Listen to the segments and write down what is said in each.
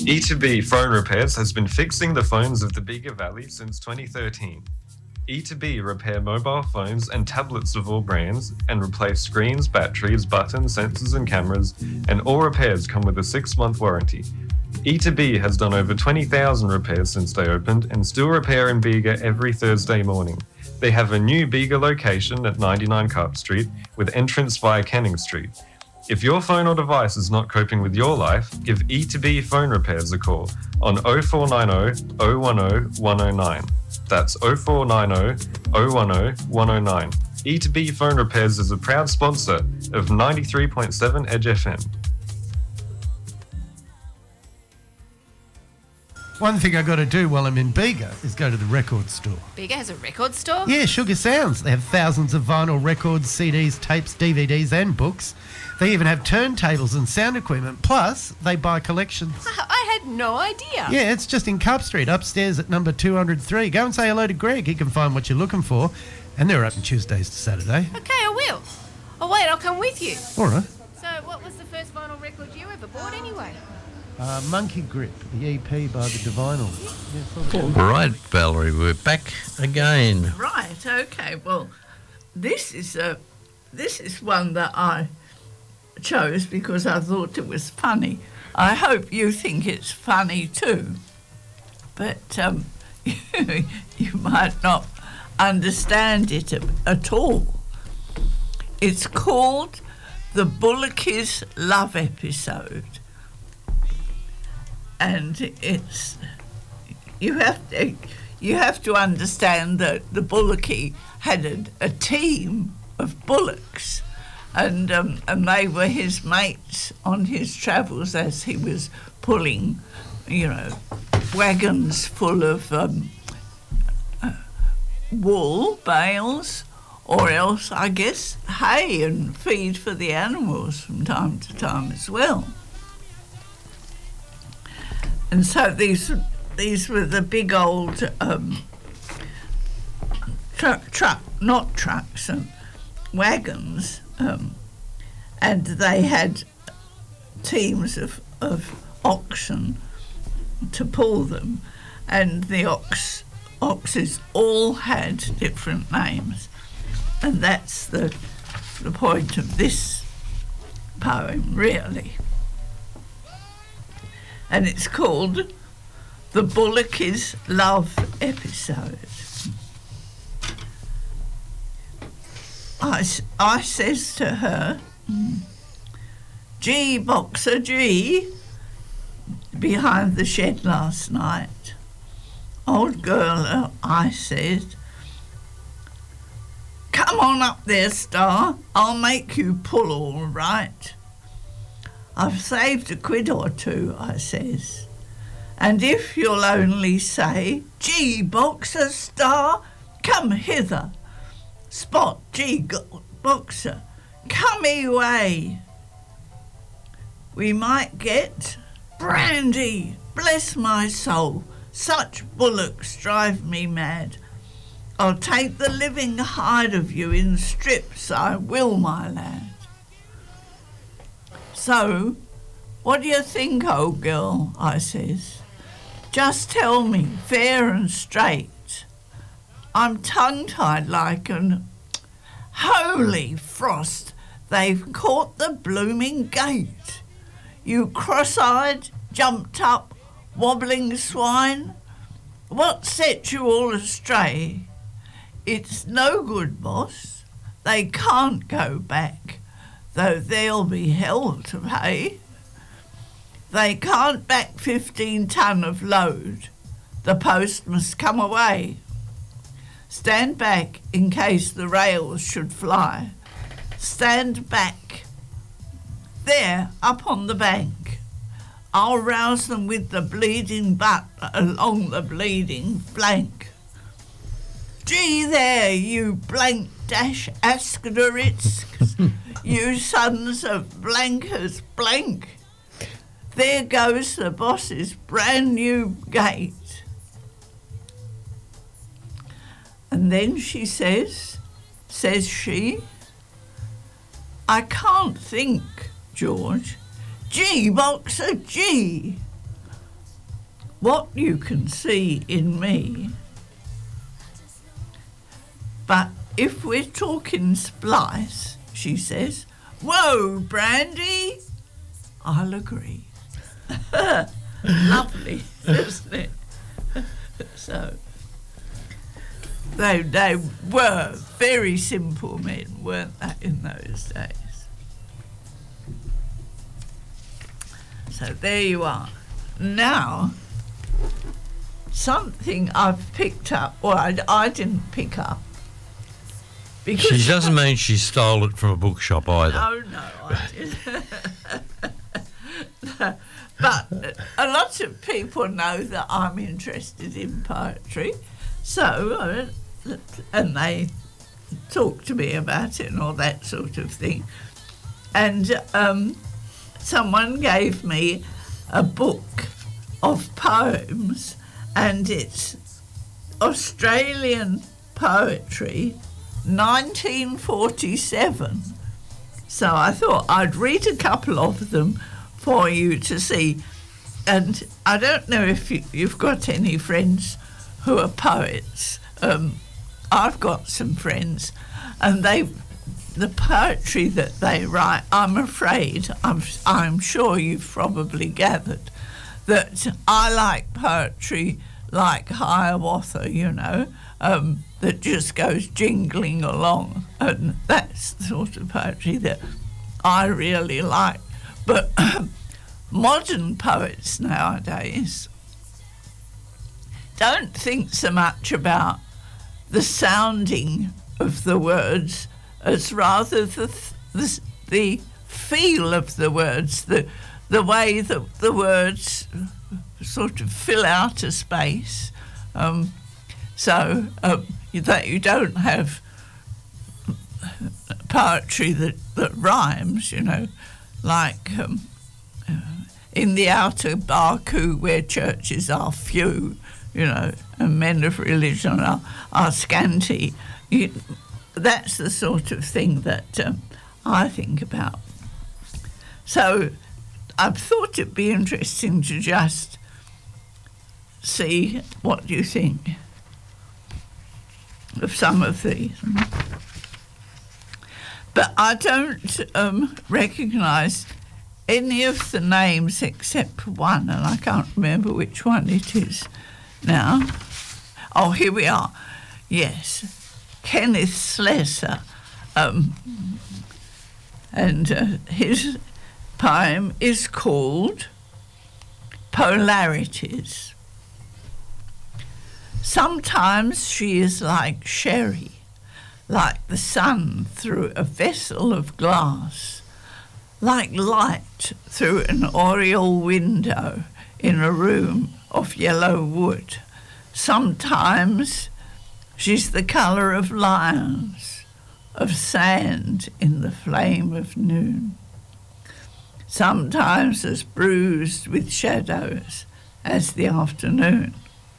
E2B Phone Repairs has been fixing the phones of the Bega Valley since 2013. E2B repair mobile phones and tablets of all brands and replace screens, batteries, buttons, sensors and cameras, and all repairs come with a 6-month warranty. E2B has done over 20,000 repairs since they opened and still repair in Bega every Thursday morning. They have a new Bega location at 99 Carp Street with entrance via Canning Street. If your phone or device is not coping with your life, give E2B Phone Repairs a call on 0490 010 109. That's 0490 010 109. E2B Phone Repairs is a proud sponsor of 93.7 Edge FM. One thing I got to do while I'm in Bega is go to the record store. Bega has a record store? Yeah, Sugar Sounds. They have thousands of vinyl records, CDs, tapes, DVDs and books. They even have turntables and sound equipment. Plus, they buy collections. I had no idea. Yeah, it's just in Carp Street, upstairs at number 203. Go and say hello to Greg. He can find what you're looking for. And they're open Tuesdays to Saturday. Okay, I will. Oh, wait, I'll come with you. All right. So what was the first vinyl record you ever bought anyway? Monkey Grip, the EP by the Divinals. All right, Valerie, we're back again. Right, okay. Well, this is one that I chose because I thought it was funny. I hope you think it's funny too, but you might not understand it at all. It's called The Bullockys Love Episode, and it's you have to understand that the Bullocky had a team of bullocks. And they were his mates on his travels as he was pulling, wagons full of wool bales, or else, I guess, hay and feed for the animals from time to time as well. And so these were the big old wagons. And they had teams of oxen to pull them, and the oxes all had different names, and that's the point of this poem, really. And it's called The Bullockys Love Episode. I says to her, "Gee, Boxer, gee," behind the shed last night. "Old girl," I said, "come on up there, Star. I'll make you pull all right. I've saved a quid or two," I says, "and if you'll only say, 'Gee, Boxer, Star, come hither,' Spot, gee, Boxer, come away, we might get brandy. Bless my soul, such bullocks drive me mad. I'll take the living hide of you in strips, I will, my lad." "So, what do you think, old girl?" I says. "Just tell me, fair and straight. I'm tongue-tied like an... Holy frost, they've caught the blooming gate. You cross-eyed, jumped-up, wobbling swine. What set you all astray? It's no good, boss. They can't go back, though they'll be hell to pay. They can't back 15 ton of load. The post must come away. Stand back in case the rails should fly. Stand back. There, up on the bank. I'll rouse them with the bleeding butt along the bleeding flank. Gee there, you blank dash Ascadorisks, you sons of blankers blank. There goes the boss's brand new gate." And then she says she, "I can't think, George. Gee, Boxer, gee. what you can see in me. But if we're talking splice, she says, whoa, Brandy, I'll agree. Lovely, isn't it? So, they were very simple men, weren't they, in those days? So there you are. Now, something I've picked up, or I didn't pick up. She doesn't mean she stole it from a bookshop either. Oh, no, I didn't. But a lot of people know that I'm interested in poetry, so, and they talk to me about it and all that sort of thing. And someone gave me a book of poems, and it's Australian poetry, 1947. So I thought I'd read a couple of them for you to see. And I don't know if you've got any friends who are poets. I've got some friends, and the poetry that they write, I'm afraid, I'm sure you've probably gathered, that I like poetry like Hiawatha, you know, that just goes jingling along, and that's the sort of poetry that I really like. But modern poets nowadays don't think so much about the sounding of the words as rather the feel of the words, the way that the words sort of fill out a space, so that you don't have poetry that rhymes, you know, like in the outer Baku where churches are few, you know, and men of religion are scanty. That's the sort of thing that I think about. So I thought it'd be interesting to just see what you think of some of these. But I don't recognise any of the names except one, and I can't remember which one it is now. Oh, here we are. Yes, Kenneth Slessor. And his poem is called Polarities. Sometimes she is like sherry, like the sun through a vessel of glass, like light through an oriel window in a room of yellow wood. Sometimes she's the colour of lions, of sand in the flame of noon. Sometimes as bruised with shadows as the afternoon.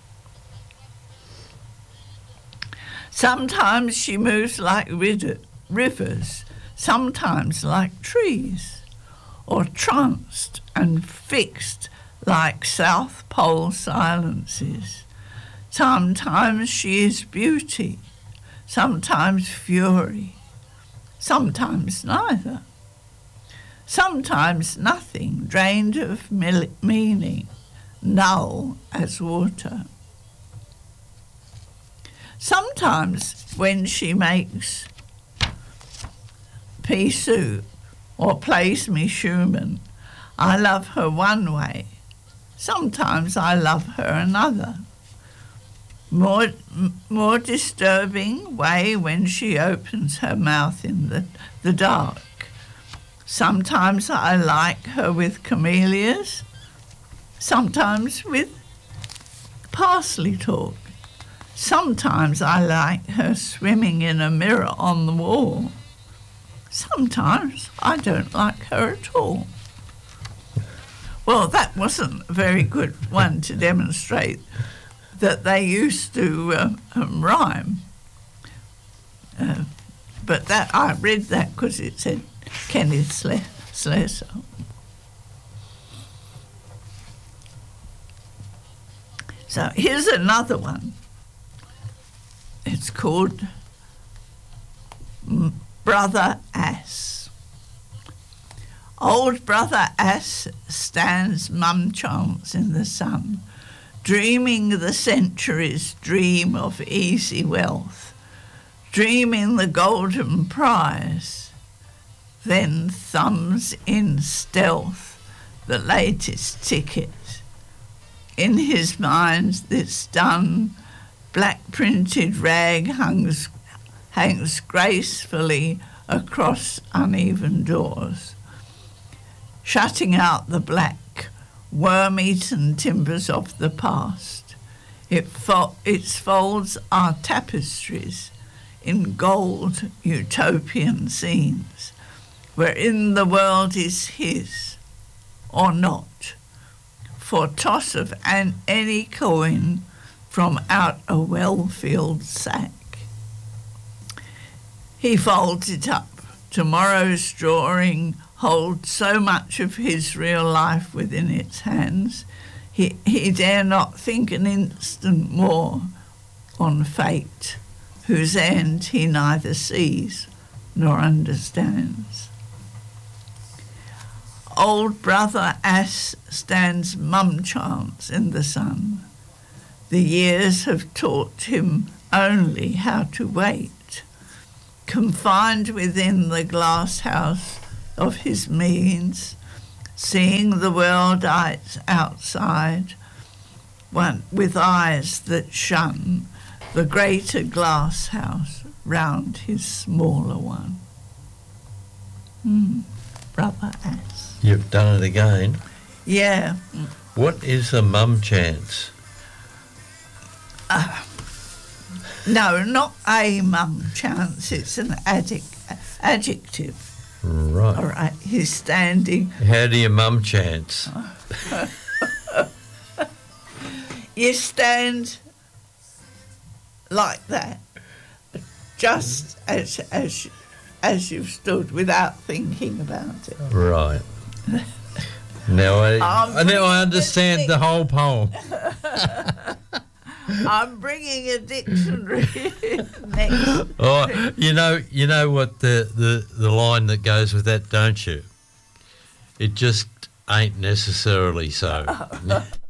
Sometimes she moves like rivers, sometimes like trees, or tranced and fixed like South Pole silences. Sometimes she is beauty, sometimes fury, sometimes neither. Sometimes nothing, drained of meaning, null as water. Sometimes when she makes pea soup or plays me Schumann, I love her one way. Sometimes I love her another. More disturbing way when she opens her mouth in the dark. Sometimes I like her with camellias, sometimes with parsley talk. Sometimes I like her swimming in a mirror on the wall. Sometimes I don't like her at all. Well, that wasn't a very good one to demonstrate that they used to rhyme. But that I read that because it said Kenneth Slessor. So here's another one. It's called Brother Ass. Old Brother Ass stands mum-chance in the sun, dreaming the century's dream of easy wealth, dreaming the golden prize, then thumbs in stealth the latest ticket. In his mind, this done, black-printed rag hangs gracefully across uneven doors, shutting out the black, worm-eaten timbers of the past. Its folds are tapestries in gold utopian scenes, wherein the world is his, or not, for toss of any coin from out a well-filled sack. He folds it up. Tomorrow's drawing holds so much of his real life within its hands, he dare not think an instant more on fate, whose end he neither sees nor understands. Old Brother Ass stands mum-chance in the sun. The years have taught him only how to wait, confined within the glass house of his means, seeing the world outside, with eyes that shun the greater glass house round his smaller one. Brother Ass. You've done it again. Yeah. What is a mum-chance? No, not a mum-chance. It's an adjective. Right. All right, he's standing. How do you mum-chance? You stand like that, just as you've stood without thinking about it. Right. Now I understand the whole poem. I'm bringing a dictionary next. Oh, you know what the line that goes with that, don't you? It just ain't necessarily so.